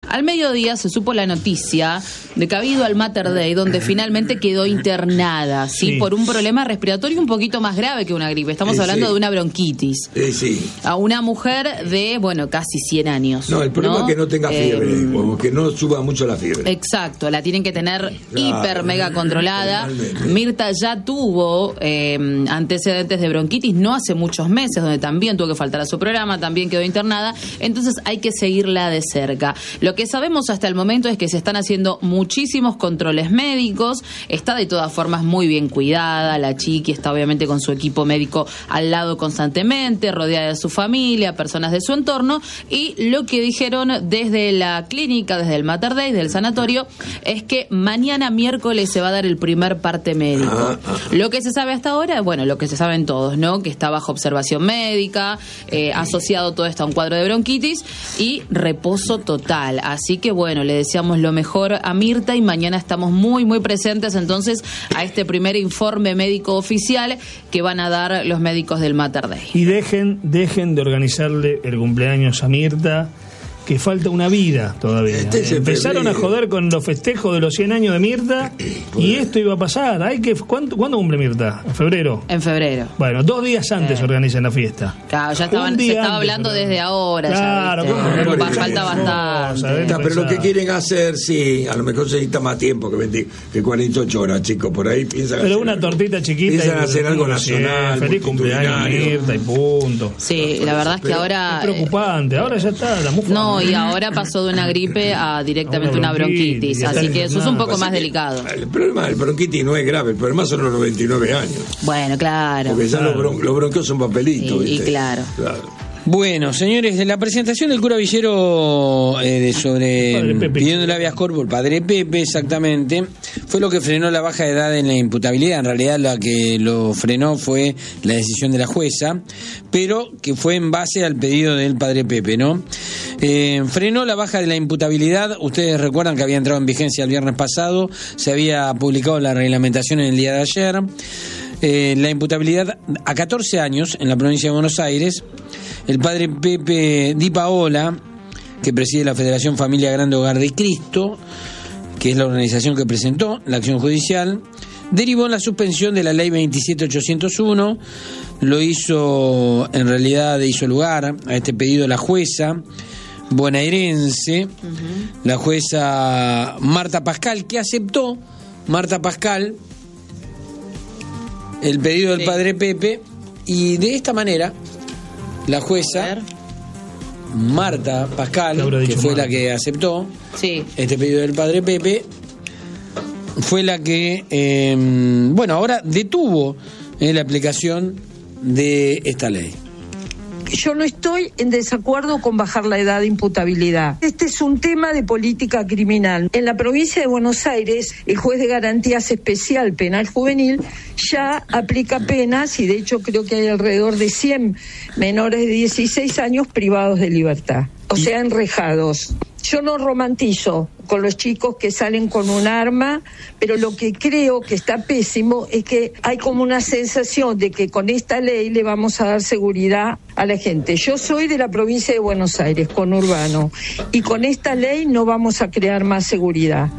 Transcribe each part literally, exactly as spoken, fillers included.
Al mediodía se supo la noticia de que había ido al Mater Dei, donde finalmente quedó internada, ¿sí? Sí. Por un problema respiratorio un poquito más grave que una gripe. Estamos Sí, hablando sí. de una bronquitis. Sí, sí. A una mujer de, bueno, casi cien años. No, el problema ¿no? es que no tenga fiebre, Eh, o que no suba mucho la fiebre. Exacto, la tienen que tener Claro, hiper mega controlada. totalmente. Mirta ya tuvo eh, antecedentes de bronquitis no hace muchos meses, donde también tuvo que faltar a su programa, también quedó internada, entonces hay que seguirla de cerca. Lo que sabemos hasta el momento es que se están haciendo muchísimos controles médicos, está de todas formas muy bien cuidada, la chiqui está obviamente con su equipo médico al lado constantemente, rodeada de su familia, personas de su entorno, y lo que dijeron desde la clínica, desde el Mater Dei, del sanatorio, es que mañana miércoles se va a dar el primer parte médico. Ah, ah. Lo que se sabe hasta ahora, bueno, lo que se saben todos, ¿no? Que está bajo observación médica, eh, asociado todo esto a un cuadro de bronquitis y reposo total. Así que bueno, le deseamos lo mejor a Mirta y mañana estamos muy, muy presentes entonces a este primer informe médico oficial que van a dar los médicos del Mater Dei. Y dejen, dejen de organizarle el cumpleaños a Mirta, que falta una vida todavía. Este es el Empezaron a febrero. joder con los festejos de los cien años de Mirta y esto iba a pasar. Hay que, ¿cuánto, ¿Cuándo cumple Mirta? ¿En febrero? En febrero. Bueno, dos días antes Eh. organizan la fiesta. Claro, ya estaban, Un se día estaba antes, hablando pero- desde ahora. Claro, ya, ¿viste? ¿cómo? Por Pa- eso. falta bastante. ¿Sabés? Está, pero lo que Pensaba. quieren hacer, sí, a lo mejor se necesita más tiempo que, veinte, que cuarenta y ocho horas, chicos. Por ahí piensan Pero hacer una algo. tortita chiquita. Piensan y- hacer algo sí, nacional. Feliz cumpleaños multitudinario. Mirta y punto. Sí, la verdad es que Pero ahora... Es preocupante. Ahora ya está la mufa. No, y ahora pasó de una gripe a directamente Una una bronquitis, bronquitis, y está así que eso es un internado. poco más Así que delicado. El problema del bronquitis no es grave, el problema son los noventa y nueve años. Bueno, claro. Porque ya Claro. los, bron- los bronquios son papelitos. Y- y ¿viste? claro. Claro. Bueno, señores, de la presentación del cura Villero eh, de sobre Padre Pepe. pidiendo el habeas corpus, el padre Pepe, exactamente, fue lo que frenó la baja de edad en la imputabilidad. En realidad, la que lo frenó fue la decisión de la jueza, pero que fue en base al pedido del padre Pepe, ¿no? Eh, frenó la baja de la imputabilidad. Ustedes recuerdan que había entrado en vigencia el viernes pasado, se había publicado la reglamentación en el día de ayer. Eh, la imputabilidad a catorce años en la provincia de Buenos Aires. El padre Pepe Di Paola, que preside la Federación Familia Grande Hogar de Cristo, que es la organización que presentó la acción judicial, derivó en la suspensión de la ley veintisiete mil ochocientos uno. Lo hizo, en realidad hizo lugar a este pedido la jueza bonaerense, uh-huh. la jueza Marta Pascal, que aceptó, Marta Pascal, el pedido del sí. padre Pepe, y de esta manera la jueza Marta Pascal, que fue Marta. la que aceptó sí. este pedido del padre Pepe, fue la que eh, bueno, ahora detuvo eh, la aplicación de esta ley. Yo no estoy en desacuerdo con bajar la edad de imputabilidad. Este es un tema de política criminal. En la provincia de Buenos Aires, el juez de garantías especial penal juvenil ya aplica penas y de hecho creo que hay alrededor de cien menores de dieciséis años privados de libertad, o sea, enrejados. Yo no romantizo con los chicos que salen con un arma, pero lo que creo que está pésimo es que hay como una sensación de que con esta ley le vamos a dar seguridad a la gente. Yo soy de la provincia de Buenos Aires, conurbano, y con esta ley no vamos a crear más seguridad.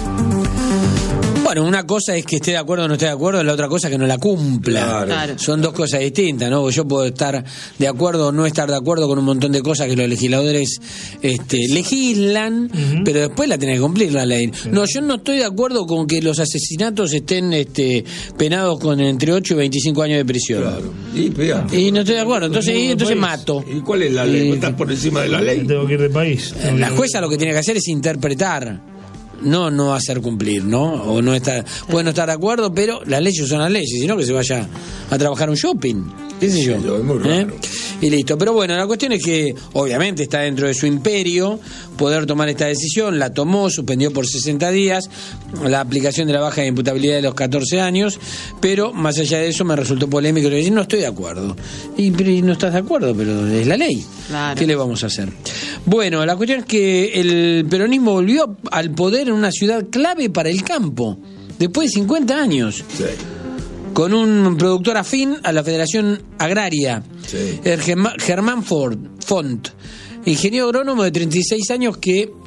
Bueno, una cosa es que esté de acuerdo o no esté de acuerdo, la otra cosa es que no la cumpla. Claro. Claro. Son dos cosas distintas, ¿no? Yo puedo estar de acuerdo o no estar de acuerdo con un montón de cosas que los legisladores este, legislan, uh-huh. pero después la tiene que cumplir la ley. Sí. No, yo no estoy de acuerdo con que los asesinatos estén este, penados con entre ocho y veinticinco años de prisión. Claro. Y, pega. y no estoy de acuerdo, entonces, y, entonces mato. ¿Y cuál es la ley? Y, ¿Estás por encima de la ley? Tengo que ir de país. La jueza lo que tiene que hacer es interpretar. No, no hacer cumplir, ¿no? O no estar, puede no estar de acuerdo, pero las leyes son las leyes, sino que se vaya a trabajar un shopping, qué sé yo. Sí, es muy raro. ¿Eh? Y listo. Pero bueno, la cuestión es que obviamente está dentro de su imperio poder tomar esta decisión, la tomó, suspendió por sesenta días la aplicación de la baja de imputabilidad de los catorce años, pero más allá de eso me resultó polémico decir, no estoy de acuerdo. Y, pero, y no estás de acuerdo, pero es la ley. Claro. ¿Qué le vamos a hacer? Bueno, la cuestión es que el peronismo volvió al poder en una ciudad clave para el campo, después de cincuenta años. Sí. Con un productor afín a la Federación Agraria, sí. el Germán Ford, Font, ingeniero agrónomo de treinta y seis años que